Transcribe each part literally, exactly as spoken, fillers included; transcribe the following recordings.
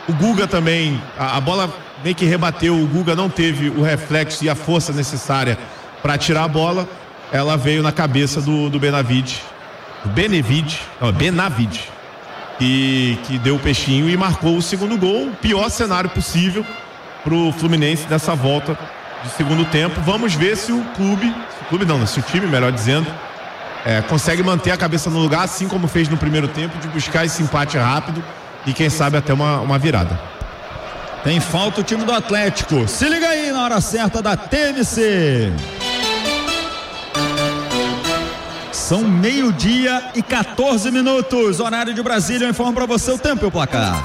O Guga também, a, a bola meio que rebateu, o Guga não teve o reflexo e a força necessária para tirar a bola. Ela veio na cabeça do, do Benavid, do Benevid, não, Benavid, que, que deu o peixinho e marcou o segundo gol. O pior cenário possível pro Fluminense nessa volta de segundo tempo. Vamos ver se o clube, se o clube não, se o time, melhor dizendo, é, consegue manter a cabeça no lugar, assim como fez no primeiro tempo, de buscar esse empate rápido e quem sabe até uma, uma virada. Tem falta o time do Atlético. Se liga aí na hora certa da T M C. São meio-dia e quatorze minutos. Horário de Brasília. Eu informo pra você o tempo e o placar.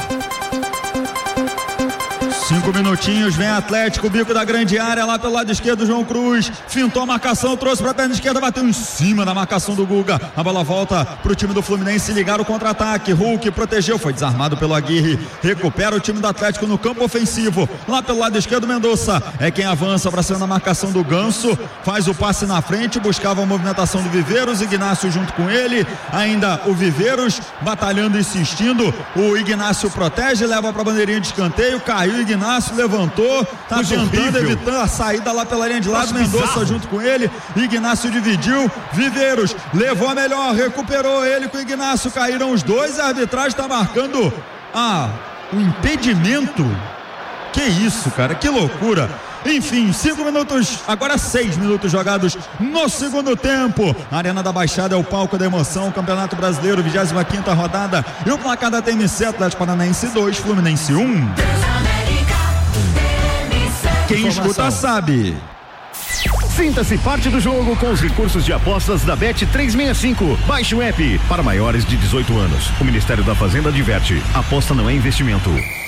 Cinco minutinhos, vem Atlético, bico da grande área, lá pelo lado esquerdo, João Cruz, fintou a marcação, trouxe pra perna esquerda, bateu em cima da marcação do Guga, a bola volta pro time do Fluminense, ligar o contra-ataque, Hulk protegeu, foi desarmado pelo Aguirre, recupera o time do Atlético no campo ofensivo, lá pelo lado esquerdo, Mendonça, é quem avança pra cima da marcação do Ganso, faz o passe na frente, buscava a movimentação do Viveiros, Ignácio junto com ele, ainda o Viveiros, batalhando e insistindo, o Ignácio protege, leva pra bandeirinha de escanteio, caiu o Ignácio, Ignácio levantou, tá Coisa tentando, horrível. Evitando a saída lá pela linha de lado, Mendonça junto com ele, Ignácio dividiu, Viveiros levou a melhor, recuperou ele com o Ignácio, caíram os dois, a arbitragem está marcando ah, um impedimento. Que isso, cara, que loucura. Enfim, cinco minutos, agora seis minutos jogados no segundo tempo. A Arena da Baixada é o palco da emoção, Campeonato Brasileiro, vigésima quinta rodada, e o placar da T M C, Atlético Paranaense dois, Fluminense um. Quem escuta sabe. Sinta-se parte do jogo com os recursos de apostas da Bet trezentos e sessenta e cinco. Baixe o app para maiores de dezoito anos. O Ministério da Fazenda adverte: aposta não é investimento.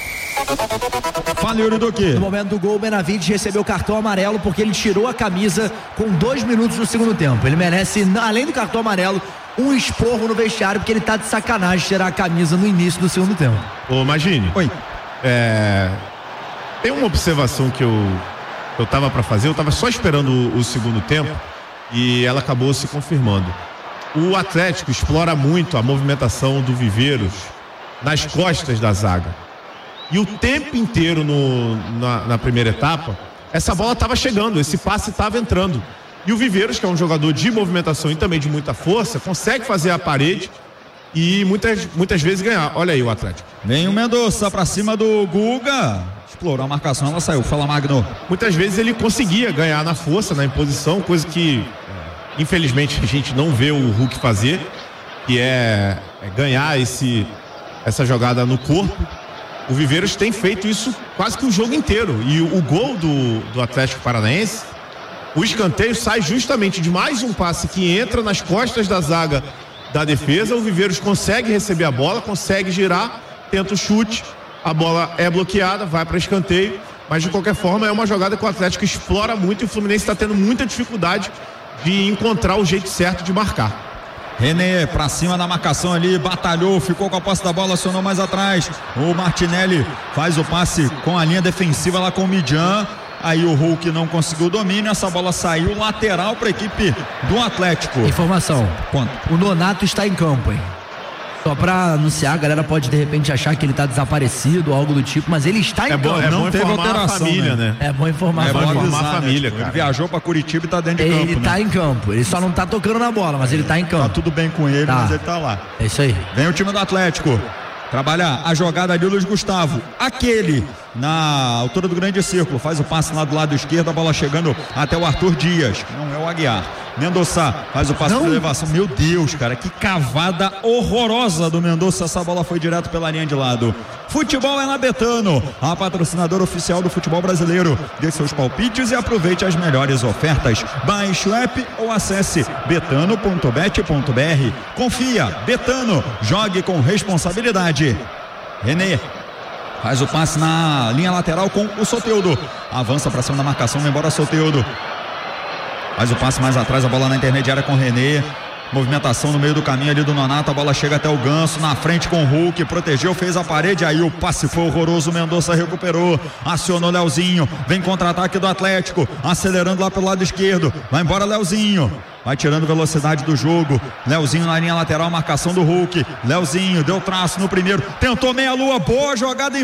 Fala, Yuri Duque. No momento do gol, o Benavides recebeu o cartão amarelo porque ele tirou a camisa com dois minutos no segundo tempo. Ele merece, além do cartão amarelo, um esporro no vestiário, porque ele tá de sacanagem tirar a camisa no início do segundo tempo. Ô, Magine. Oi. É... Tem uma observação que eu eu tava para fazer, eu tava só esperando o, o segundo tempo e ela acabou se confirmando. O Atlético explora muito a movimentação do Viveiros nas costas da zaga. E o tempo inteiro no, na, na primeira etapa, essa bola estava chegando, esse passe estava entrando. E o Viveiros, que é um jogador de movimentação e também de muita força, consegue fazer a parede e muitas, muitas vezes ganhar. Olha aí o Atlético. Vem o Mendonça pra cima do Guga. Explorou a marcação, ela saiu. Fala, Magno. Muitas vezes ele conseguia ganhar na força, na imposição, coisa que infelizmente a gente não vê o Hulk fazer, que é, é ganhar esse, essa jogada no corpo. O Viveiros tem feito isso quase que o jogo inteiro. E o, o gol do, do Atlético Paranaense, o escanteio sai justamente de mais um passe que entra nas costas da zaga da defesa. O Viveiros consegue receber a bola, consegue girar, tenta o chute, a bola é bloqueada, vai para escanteio, mas de qualquer forma é uma jogada que o Atlético explora muito e o Fluminense está tendo muita dificuldade de encontrar o jeito certo de marcar. René pra cima da marcação ali, batalhou, ficou com a posse da bola, acionou mais atrás. O Martinelli faz o passe com a linha defensiva lá com o Midian. Aí o Hulk não conseguiu o domínio, essa bola saiu lateral para a equipe do Atlético. Informação. Quanto? O Nonato está em campo, hein? Só pra anunciar, a galera pode de repente achar que ele tá desaparecido ou algo do tipo, mas ele está em é campo. Bom, é não bom teve informar alteração, a família, né? É bom informar é a bom família. informar a família, cara. Ele viajou pra Curitiba e tá dentro de ele campo, Ele tá né? em campo, ele só não tá tocando na bola, mas ele tá em campo. Tá tudo bem com ele, tá. Mas ele tá lá. É isso aí. Vem o time do Atlético. Trabalha a jogada de Luiz Gustavo. Aquele na altura do grande círculo. Faz o passe lá do lado esquerdo. A bola chegando até o Arthur Dias, que não é o Aguiar. Mendonça faz o passe de elevação. Meu Deus, cara, que cavada horrorosa do Mendonça. Essa bola foi direto pela linha de lado. Futebol é na Betano, a patrocinadora oficial do futebol brasileiro. Dê seus palpites e aproveite as melhores ofertas. Baixe o app ou acesse betano ponto bet ponto br. Confia, Betano, jogue com responsabilidade. René faz o passe na linha lateral com o Soteldo. Avança para cima da marcação, vai embora Soteldo. Faz o passe mais atrás, a bola na intermediária com o René. Movimentação no meio do caminho ali do Nonato, a bola chega até o Ganso, na frente com o Hulk, protegeu, fez a parede, aí o passe foi horroroso, Mendonça recuperou, acionou Leozinho, vem contra-ataque do Atlético, acelerando lá pelo lado esquerdo, vai embora Leozinho, vai tirando velocidade do jogo, Leozinho na linha lateral, marcação do Hulk, Leozinho deu traço no primeiro, tentou meia lua, boa jogada em